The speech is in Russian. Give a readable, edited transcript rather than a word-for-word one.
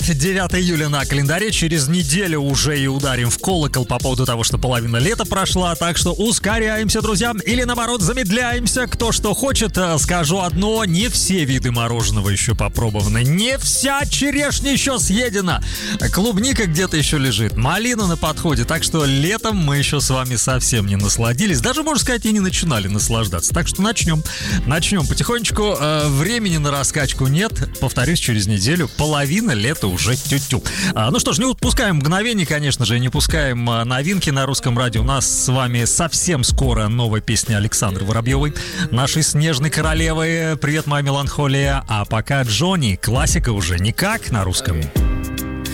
9 июля на календаре. Через неделю уже и ударим в колокол по поводу того, что половина лета прошла. Так что ускоряемся, друзья. Или наоборот, замедляемся. Кто что хочет. Скажу одно. Не все виды мороженого еще попробованы. Не вся черешня еще съедена. Клубника где-то еще лежит. Малина на подходе. Так что летом мы еще с вами совсем не насладились. Даже, можно сказать, и не начинали наслаждаться. Так что начнем. Начнем потихонечку. Времени на раскачку нет. Повторюсь, через неделю половина лета уже тю-тю. Ну что ж, не упускаем мгновений, конечно же, не упускаем новинки на русском радио. У нас с вами совсем скоро новая песня Александры Воробьевой, нашей снежной королевы. Привет, моя меланхолия. А пока Джонни, классика уже никак на русском.